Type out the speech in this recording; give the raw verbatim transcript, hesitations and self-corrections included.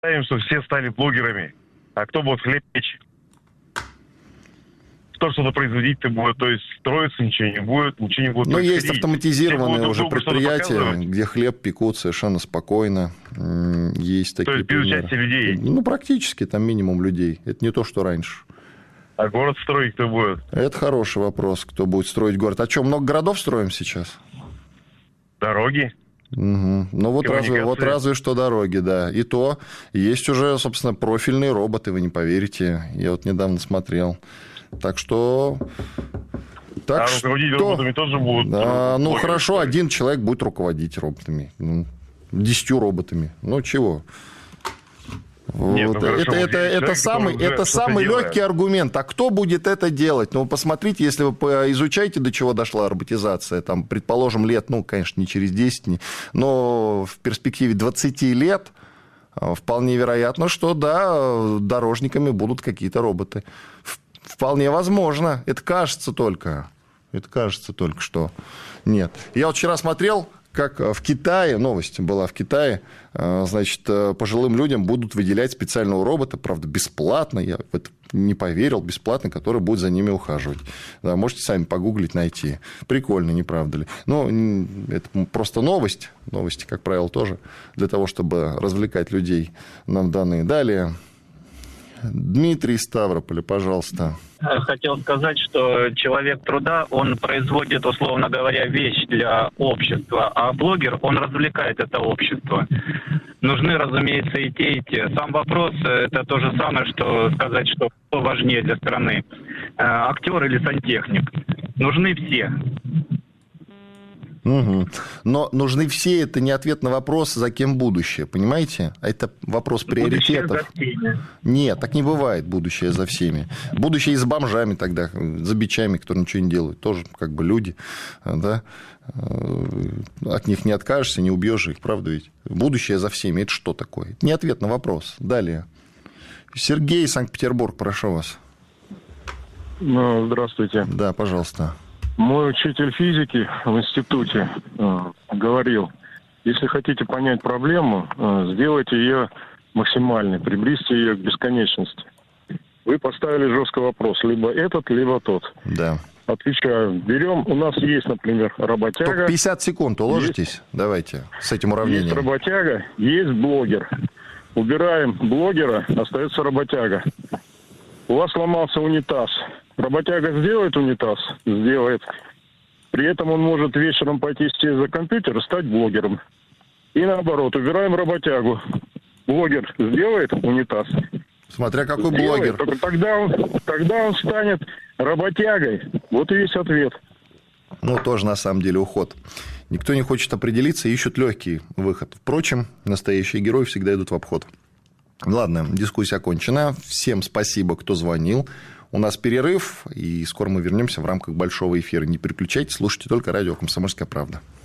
представим, что все стали блогерами. А кто будет хлеб печь? Кто что-то производить-то будет? То есть строиться ничего не будет, ничего не будет. Ну, есть автоматизированные уже предприятия, где хлеб пекут совершенно спокойно. Есть такие. То есть без участия людей? Ну, практически, там минимум людей. Это не то, что раньше. А город строить кто будет? Это хороший вопрос, кто будет строить город. А что, много городов строим сейчас? Дороги. Угу. Ну, вот разве, вот разве что дороги, да. И то есть уже, собственно, профильные роботы, вы не поверите. Я вот недавно смотрел. Так что... Так а что... руководить роботами тоже будут? А, ну, хорошо, один человек будет руководить роботами. Ну, десятью роботами. Ну, чего? Вот. Нет, ну, это, хорошо, это, это, это самый, это самый легкий аргумент. А кто будет это делать? Ну, посмотрите, если вы изучаете, до чего дошла роботизация, там, предположим, лет, ну, конечно, не через десять, но в перспективе двадцати лет вполне вероятно, что, да, дорожниками будут какие-то роботы. Вполне возможно. Это кажется только. Это кажется только, что нет. Я вот вчера смотрел, как в Китае, новость была в Китае, значит, пожилым людям будут выделять специального робота, правда, бесплатно, я в это не поверил, бесплатно, который будет за ними ухаживать. Да, можете сами погуглить, найти. Прикольно, не правда ли? Ну, это просто новость. Новости, как правило, тоже для того, чтобы развлекать людей, нам даны. Далее. Дмитрий из Ставрополя, пожалуйста. Хотел сказать, что человек труда, он производит, условно говоря, вещь для общества, а блогер, он развлекает это общество. Нужны, разумеется, и те, и те. Сам вопрос, это то же самое, что сказать, что кто важнее для страны, актер или сантехник. Нужны все. Угу. Но нужны все, это не ответ на вопрос, за кем будущее, понимаете? Это вопрос приоритетов. Нет, так не бывает, будущее за всеми. Будущее и за бомжами тогда, за бичами, которые ничего не делают. Тоже как бы люди, да? От них не откажешься, не убьешь их, правда ведь? Будущее за всеми, это что такое? Это не ответ на вопрос. Далее. Сергей, Санкт-Петербург, прошу вас. Ну, здравствуйте. Да, пожалуйста. Мой учитель физики в институте э, говорил, если хотите понять проблему, э, сделайте ее максимальной, приблизьте ее к бесконечности. Вы поставили жесткий вопрос, либо этот, либо тот. Да. Отвечаю, берем, у нас есть, например, работяга. Только пятьдесят секунд уложитесь, есть, давайте, с этим уравнением. Есть работяга, есть блогер. Убираем блогера, остается работяга. У вас сломался унитаз. Работяга сделает унитаз? Сделает. При этом он может вечером пойти сесть за компьютер и стать блогером. И наоборот, убираем работягу. Блогер сделает унитаз? Смотря какой сделает. блогер. Тогда он, тогда он станет работягой. Вот и весь ответ. Ну, тоже на самом деле уход. Никто не хочет определиться, ищут легкий выход. Впрочем, настоящие герои всегда идут в обход. Ладно, дискуссия окончена. Всем спасибо, кто звонил. У нас перерыв, и скоро мы вернемся в рамках большого эфира. Не переключайтесь, слушайте только радио «Комсомольская правда».